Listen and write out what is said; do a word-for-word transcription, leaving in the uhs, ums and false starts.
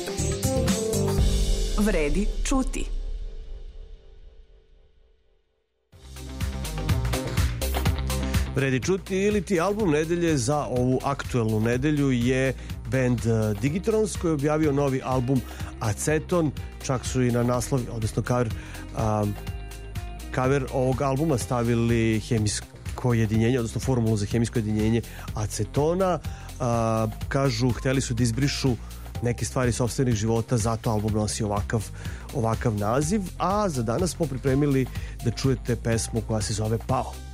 Vredi čuti. Vredi čuti ili ti album nedelje za ovu aktuelnu nedelju je band Digitrons koji je objavio novi album Aceton. Čak su i na naslov, odnosno cover, um, cover ovog albuma stavili hemijsko jedinjenje, odnosno formulu za hemijsko jedinjenje acetona. Uh, kažu, hteli su da izbrišu neke stvari sopstvenih života, zato album nosi ovakav, ovakav naziv, a za danas smo pripremili da čujete pesmu koja se zove Pao.